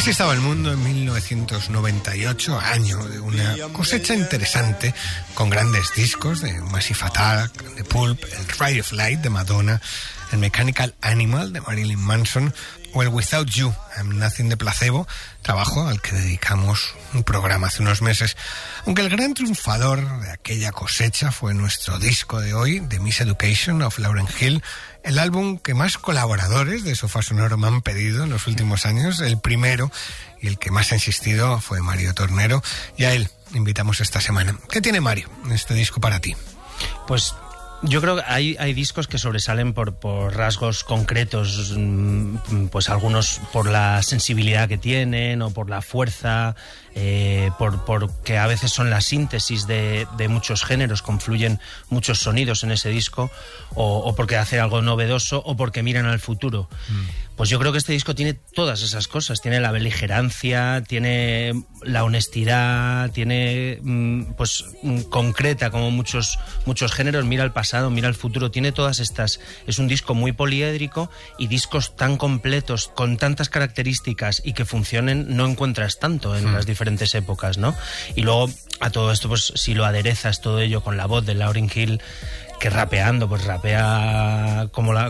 Así estaba el mundo en 1998, año de una cosecha interesante, con grandes discos de Massive Attack, de Pulp, el Ray of Light de Madonna, el Mechanical Animal de Marilyn Manson o el Without You, I'm Nothing de Placebo, trabajo al que dedicamos un programa hace unos meses. Aunque el gran triunfador de aquella cosecha fue nuestro disco de hoy, The Miseducation of Lauryn Hill, el álbum que más colaboradores de Sofá Sonoro me han pedido en los últimos años, el primero y el que más ha insistido fue Mario Tornero, y a él invitamos esta semana. ¿Qué tiene Mario en este disco para ti? Pues yo creo que hay discos que sobresalen por rasgos concretos, pues algunos por la sensibilidad que tienen o por la fuerza, porque a veces son la síntesis de muchos géneros, confluyen muchos sonidos en ese disco, o porque hace algo novedoso o porque miran al futuro. Pues yo creo que este disco tiene todas esas cosas, tiene la beligerancia, tiene la honestidad, tiene pues concreta como muchos géneros, mira al pasado, mira al futuro, tiene todas estas. Es un disco muy poliédrico, y discos tan completos, con tantas características y que funcionen, no encuentras tanto en las diferentes épocas, ¿no? Y luego a todo esto, pues si lo aderezas todo ello con la voz de Lauryn Hill, que rapeando, pues rapea como la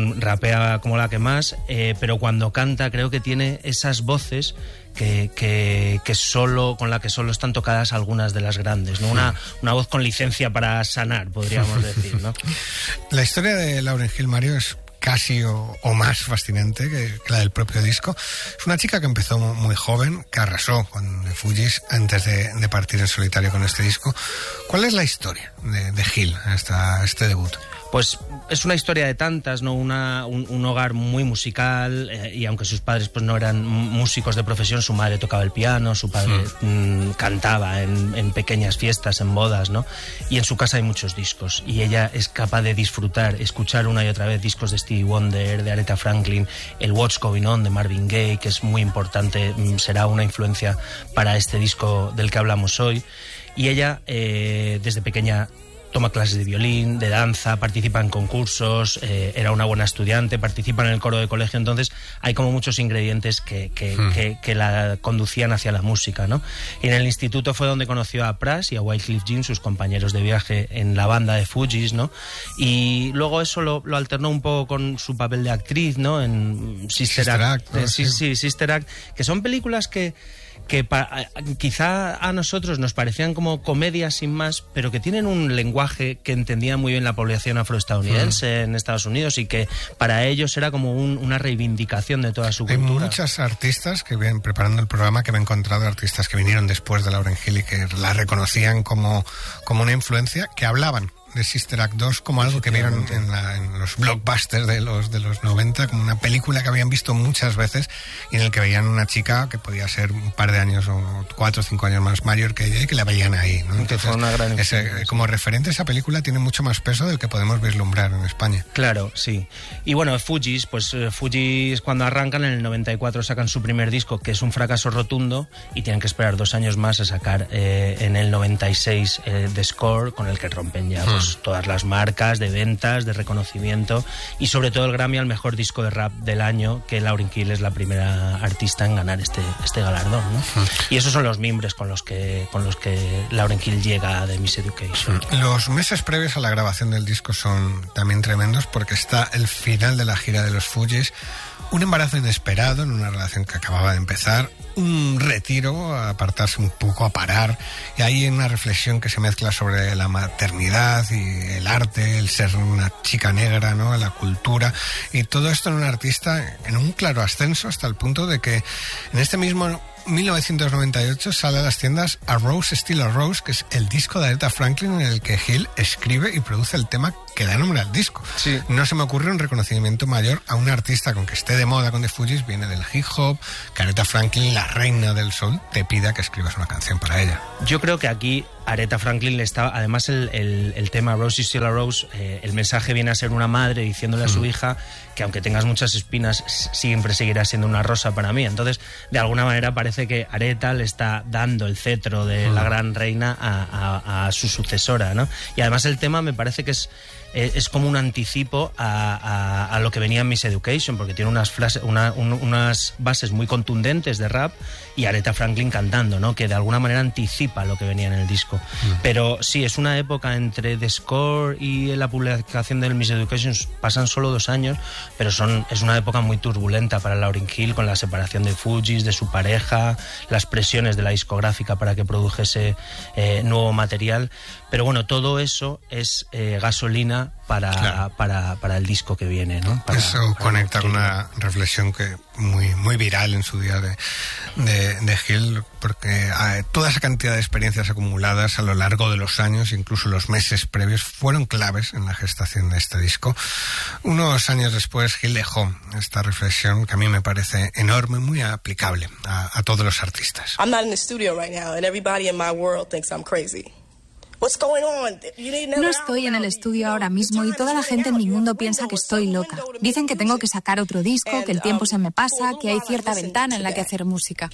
que más, pero cuando canta creo que tiene esas voces que solo, con la que solo están tocadas algunas de las grandes, ¿no? Una voz con licencia para sanar, podríamos decir, ¿no? La historia de Lauryn Hill, Mario, es casi o más fascinante que la del propio disco. Es una chica que empezó muy joven, que arrasó con The Fugees antes de partir en solitario con este disco. ¿Cuál es la historia de Hill hasta este debut? Pues es una historia de tantas, ¿no? Un hogar muy musical, y aunque sus padres pues no eran músicos de profesión, su madre tocaba el piano, su padre cantaba en pequeñas fiestas, en bodas, ¿no? Y en su casa hay muchos discos, y ella es capaz de disfrutar, escuchar una y otra vez discos de Stevie Wonder, de Aretha Franklin, el What's Going On de Marvin Gaye, que es muy importante, será una influencia para este disco del que hablamos hoy. Y ella, desde pequeña, toma clases de violín, de danza, participa en concursos, era una buena estudiante, participa en el coro de colegio, entonces hay como muchos ingredientes que la conducían hacia la música, ¿no? Y en el instituto fue donde conoció a Pras y a Wyclef Jean, sus compañeros de viaje en la banda de Fugees, ¿no? Y luego eso lo alternó un poco con su papel de actriz, ¿no? En Sister Act, ¿no? Sí, Sister Act, que son películas que quizá a nosotros nos parecían como comedias sin más, pero que tienen un lenguaje que entendía muy bien la población afroestadounidense en Estados Unidos, y que para ellos era como una reivindicación de toda su cultura. Hay muchas artistas que ven, preparando el programa, que me he encontrado artistas que vinieron después de Lauryn Hill y que la reconocían como una influencia, que hablaban de Sister Act 2 como algo que vieron en los blockbusters de los 90, como una película que habían visto muchas veces, y en el que veían una chica que podía ser un par de años o 4 o 5 años más mayor que ella, y que la veían ahí, ¿no? Entonces, fue una gran como referente, esa película tiene mucho más peso del que podemos vislumbrar en España. Claro, sí. Y bueno, Fugees, Fugees cuando arrancan en el 94 sacan su primer disco, que es un fracaso rotundo, y tienen que esperar 2 años más a sacar en el 96 The Score, con el que rompen ya todas las marcas de ventas, de reconocimiento, y sobre todo el Grammy al mejor disco de rap del año, que Lauryn Hill es la primera artista en ganar este galardón, ¿no? Y esos son los mimbres con los que Lauryn Hill llega a The Miseducation. Los meses previos a la grabación del disco son también tremendos, porque está el final de la gira de los Fugees, un embarazo inesperado en una relación que acababa de empezar, un retiro, a apartarse un poco, a parar, y hay una reflexión que se mezcla sobre la maternidad y el arte, el ser una chica negra, ¿no? La cultura, y todo esto en un artista en un claro ascenso, hasta el punto de que en este mismo 1998 sale a las tiendas A Rose Still a Rose, que es el disco de Aretha Franklin en el que Hill escribe y produce el tema que da nombre al disco. Sí. No se me ocurre un reconocimiento mayor a un artista con que esté de moda con The Fugees, viene del hip hop, que Aretha Franklin, la reina del soul, te pida que escribas una canción para ella. Yo creo que aquí Aretha Franklin le estaba, además el tema Rose is Still a Rose, el mensaje viene a ser una madre diciéndole a su hija que aunque tengas muchas espinas, siempre seguirás siendo una rosa para mí. Entonces, de alguna manera parece que Aretha le está dando el cetro de la gran reina a su sucesora, ¿no? Y además el tema me parece que es es como un anticipo a lo que venía en Miss Education, porque tiene unas bases muy contundentes de rap y Aretha Franklin cantando, ¿no? Que de alguna manera anticipa lo que venía en el disco. Pero sí, es una época entre The Score y la publicación del Miss Education, pasan solo 2 años, pero es una época muy turbulenta para Lauryn Hill, con la separación de Fugees, de su pareja, las presiones de la discográfica para que produjese nuevo material. Pero bueno, todo eso es gasolina para el disco que viene, ¿no? Eso conecta con una reflexión que muy viral en su día de Hill, porque toda esa cantidad de experiencias acumuladas a lo largo de los años, incluso los meses previos, fueron claves en la gestación de este disco. Unos años después, Hill dejó esta reflexión que a mí me parece enorme, muy aplicable a todos los artistas. I'm not in the studio right now and everybody in my world thinks I'm crazy. No estoy en el estudio ahora mismo y toda la gente en mi mundo piensa que estoy loca. Dicen que tengo que sacar otro disco, que el tiempo se me pasa, que hay cierta ventana en la que hacer música.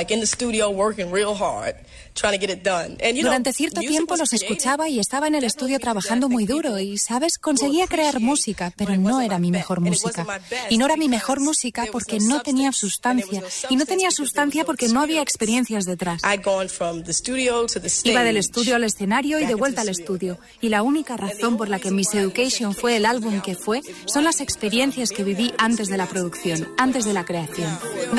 Durante cierto tiempo los escuchaba y estaba en el estudio trabajando muy duro y, ¿sabes? Conseguía crear música, pero no era mi mejor música. Y no era mi mejor música porque no tenía sustancia. Y no tenía sustancia porque no había experiencias detrás. Iba del estudio al escenario y de vuelta al estudio. Y la única razón por la que Miss Education fue el álbum que fue son las experiencias que viví antes de la producción, antes de la creación.